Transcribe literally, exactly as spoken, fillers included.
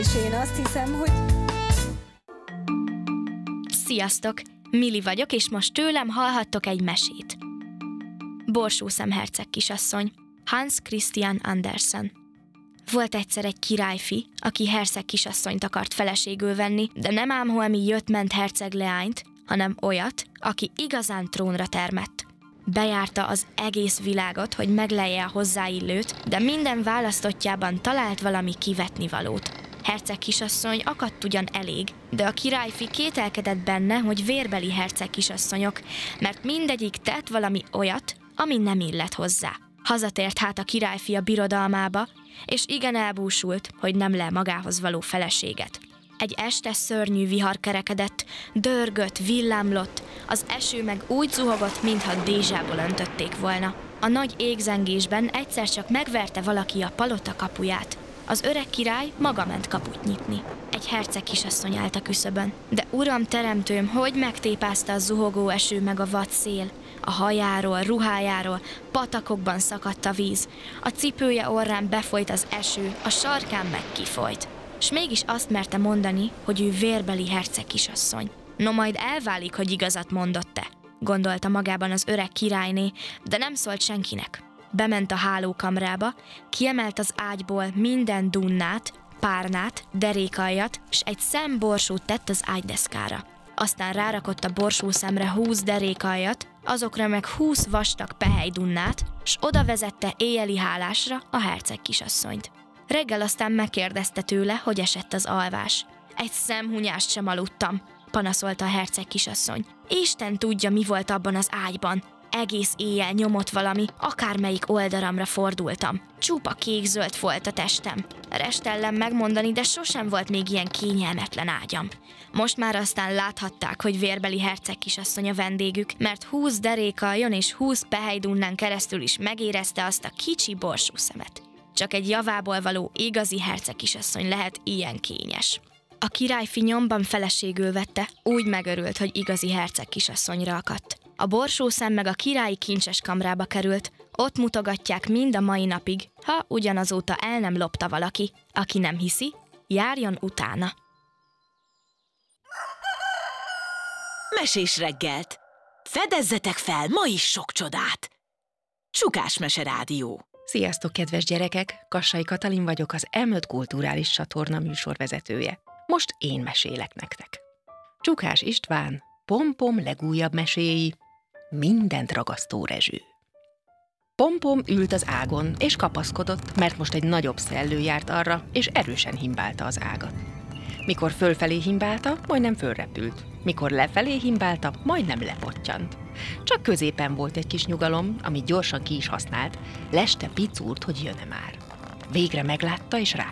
és én azt hiszem, hogy... Sziasztok! Mili vagyok, és most tőlem hallhattok egy mesét. Borsószem herceg kisasszony, Hans Christian Andersen. Volt egyszer egy királyfi, aki herceg kisasszonyt akart feleségül venni, de nem ám holmi jött-ment herceg leányt, hanem olyat, aki igazán trónra termett. Bejárta az egész világot, hogy meglelje a hozzáillőt, de minden választottjában talált valami kivetnivalót. Herceg kisasszony akadt ugyan elég, de a királyfi kételkedett benne, hogy vérbeli herceg kisasszonyok, mert mindegyik tett valami olyat, ami nem illett hozzá. Hazatért hát a királyfi a birodalmába, és igen elbúsult, hogy nem lel magához való feleséget. Egy este szörnyű vihar kerekedett, dörgött, villámlott, az eső meg úgy zuhogott, mintha dézsából öntötték volna. A nagy égzengésben egyszer csak megverte valaki a palota kapuját. Az öreg király maga ment kaput nyitni. Egy herceg kisasszony állt a küszöbön. De uram teremtőm, hogy megtépázta a zuhogó eső meg a vad szél. A hajáról, ruhájáról, patakokban szakadt a víz. A cipője orrán befolyt az eső, a sarkán meg kifolyt. S mégis azt merte mondani, hogy ő vérbeli herceg kisasszony. No majd elválik, hogy igazat mondott-e, gondolta magában az öreg királyné, de nem szólt senkinek. Bement a hálókamrába, kiemelt az ágyból minden dunnát, párnát, derékaljat, s egy szem borsót tett az ágydeszkára. Aztán rárakott a borsószemre húsz derékaljat, azokra meg húsz vastag pehelydunnát, s oda vezette éjjeli hálásra a herceg kisasszonyt. Reggel aztán megkérdezte tőle, hogy esett az alvás. Egy szemhunyást sem aludtam, panaszolta a herceg kisasszony. Isten tudja, mi volt abban az ágyban. Egész éjjel nyomott valami, akármelyik oldalamra fordultam. Csupa kék-zöld volt a testem. Restellem megmondani, de sosem volt még ilyen kényelmetlen ágyam. Most már aztán láthatták, hogy vérbeli herceg kisasszony a vendégük, mert húsz derékaljon és húsz pehelydunnán keresztül is megérezte azt a kicsi borsószemet. Csak egy javából való igazi herceg kisasszony lehet ilyen kényes. A királyfi nyomban feleségül vette, úgy megörült, hogy igazi herceg kisasszonyra akadt. A borsószem meg a királyi kincses kamrába került, ott mutogatják mind a mai napig, ha ugyanazóta el nem lopta valaki. Aki nem hiszi, járjon utána. Mesés reggelt! Fedezzetek fel ma is sok csodát! Csukás Mese Rádió. Sziasztok, kedves gyerekek! Kassai Katalin vagyok, az Elmöld Kulturális Csatorna műsorvezetője. Most én mesélek nektek. Csukás István, Pompom legújabb meséi, mindent ragasztó rezső. Pompom ült az ágon, és kapaszkodott, mert most egy nagyobb szellő járt arra, és erősen himbálta az ágat. Mikor fölfelé himbálta, majdnem fölrepült. Mikor lefelé himbálta, majdnem lepottyant. Csak középen volt egy kis nyugalom, amit gyorsan ki is használt, leste picúrt, hogy jön-e már. Végre meglátta, és rá